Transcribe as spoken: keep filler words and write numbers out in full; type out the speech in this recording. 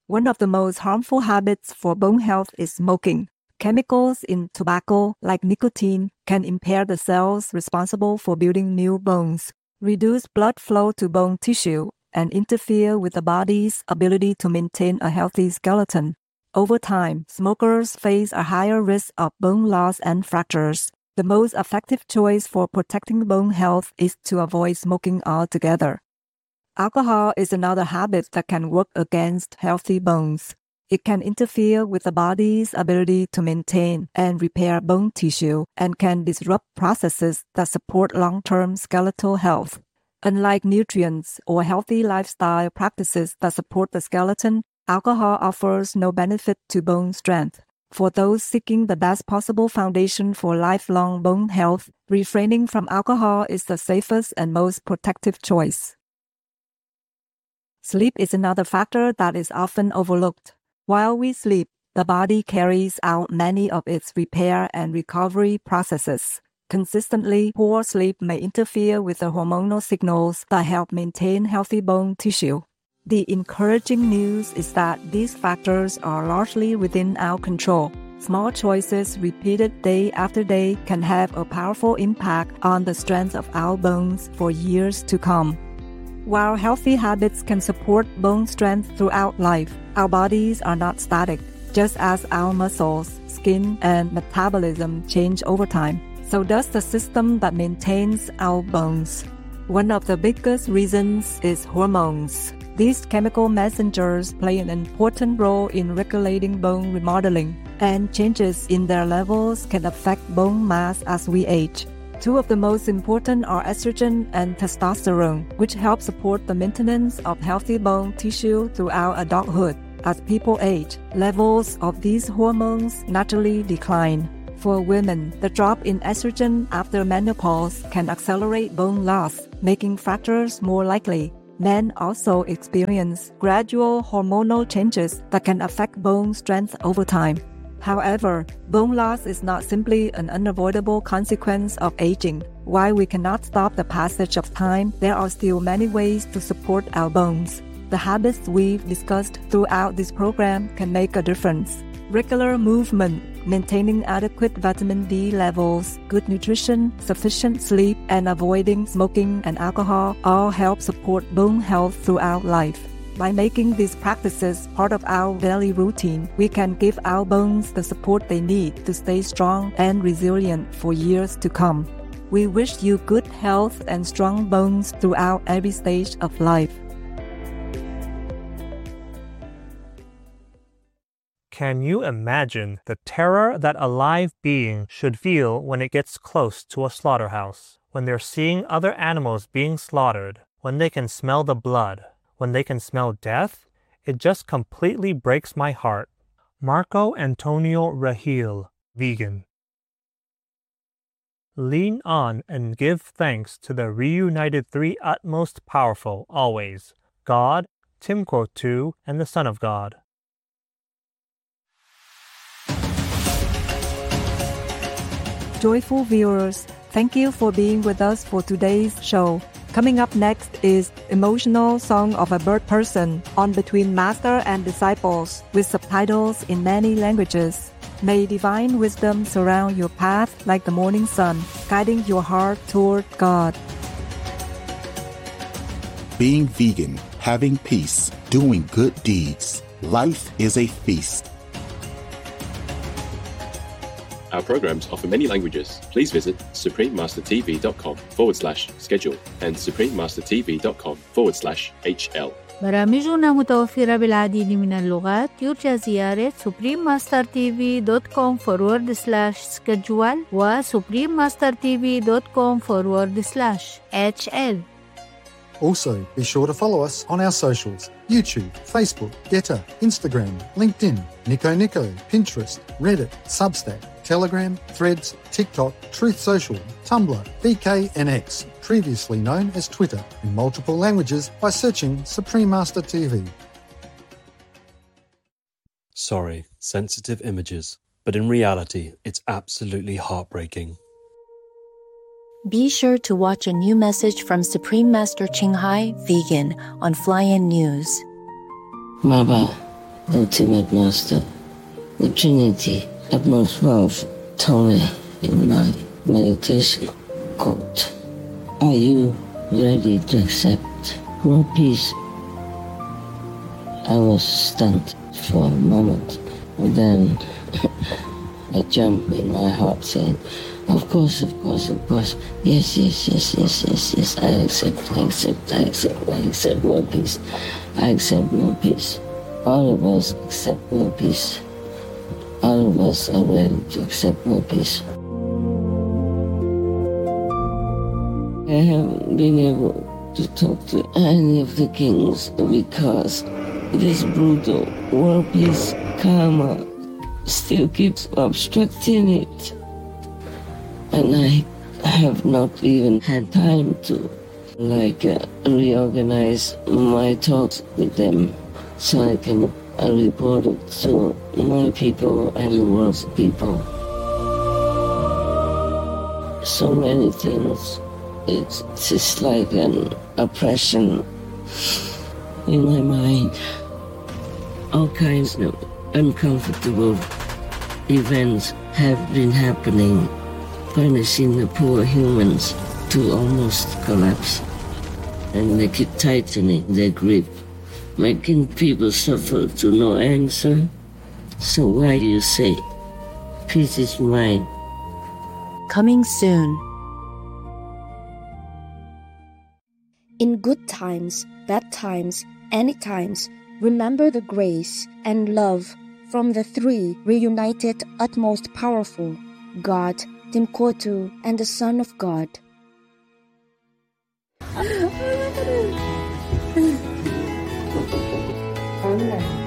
One of the most harmful habits for bone health is smoking. Chemicals in tobacco, like nicotine, can impair the cells responsible for building new bones, reduce blood flow to bone tissue, and interfere with the body's ability to maintain a healthy skeleton. Over time, smokers face a higher risk of bone loss and fractures. The most effective choice for protecting bone health is to avoid smoking altogether. Alcohol is another habit that can work against healthy bones. It can interfere with the body's ability to maintain and repair bone tissue and can disrupt processes that support long-term skeletal health. Unlike nutrients or healthy lifestyle practices that support the skeleton, alcohol offers no benefit to bone strength. For those seeking the best possible foundation for lifelong bone health, refraining from alcohol is the safest and most protective choice. Sleep is another factor that is often overlooked. While we sleep, the body carries out many of its repair and recovery processes. Consistently poor sleep may interfere with the hormonal signals that help maintain healthy bone tissue. The encouraging news is that these factors are largely within our control. Small choices repeated day after day can have a powerful impact on the strength of our bones for years to come. While healthy habits can support bone strength throughout life, our bodies are not static. Just as our muscles, skin, and metabolism change over time, so does the system that maintains our bones. One of the biggest reasons is hormones. These chemical messengers play an important role in regulating bone remodeling, and changes in their levels can affect bone mass as we age. Two of the most important are estrogen and testosterone, which help support the maintenance of healthy bone tissue throughout adulthood. As people age, levels of these hormones naturally decline. For women, the drop in estrogen after menopause can accelerate bone loss, making fractures more likely. Men also experience gradual hormonal changes that can affect bone strength over time. However, bone loss is not simply an unavoidable consequence of aging. While we cannot stop the passage of time, there are still many ways to support our bones. The habits we've discussed throughout this program can make a difference. Regular movement, maintaining adequate vitamin D levels, good nutrition, sufficient sleep, and avoiding smoking and alcohol all help support bone health throughout life. By making these practices part of our daily routine, we can give our bones the support they need to stay strong and resilient for years to come. We wish you good health and strong bones throughout every stage of life. Can you imagine the terror that a live being should feel when it gets close to a slaughterhouse? When they're seeing other animals being slaughtered, when they can smell the blood, when they can smell death? It just completely breaks my heart. Marco Antonio Rahil, vegan. Lean on and give thanks to the reunited three utmost powerful always, God, Timko two, and the Son of God. Joyful viewers, thank you for being with us for today's show. Coming up next is Emotional Song of a Bird Person on Between Master and Disciples with subtitles in many languages. May divine wisdom surround your path like the morning sun, guiding your heart toward God. Being vegan, having peace, doing good deeds. Life is a feast. Our programs offer many languages. Please visit suprememastertv.com forward slash schedule and suprememastertv.com forward slash HL. برامجنا متوفرة بالعديد من اللغات. يرجى زيارة suprememastertv.com forward slash schedule و suprememastertv.com forward slash HL. Also, be sure to follow us on our socials: YouTube, Facebook, Getter, Instagram, LinkedIn, Nico Nico, Pinterest, Reddit, Substack, Telegram, Threads, TikTok, Truth Social, Tumblr, V K, and X, previously known as Twitter, in multiple languages by searching Supreme Master T V. Sorry, sensitive images, but in reality, it's absolutely heartbreaking. Be sure to watch a new message from Supreme Master Ching Hai, vegan, on Fly In News. Baba, ultimate master, the Trinity, utmost wealth, told me in my meditation, quote, are you ready to accept world peace? I was stunned for a moment, and then a jump in my heart saying, of course, of course, of course, yes, yes, yes, yes, yes, yes, I accept, I accept, I accept, I accept world peace, I accept world peace. All of us accept world peace. All of us are ready to accept world peace. I haven't been able to talk to any of the kings because this brutal world peace karma still keeps obstructing it. And I have not even had time to like uh, reorganize my talks with them so I can uh, report it to my people and the world's people. So many things. It's just like an oppression in my mind. All kinds of uncomfortable events have been happening, punishing the poor humans to almost collapse. And they keep tightening their grip, making people suffer to no answer. So why do you say, peace is mine? Coming soon. In good times, bad times, any times, remember the grace and love from the three reunited utmost powerful, God, Timkotu, and the Son of God. Online.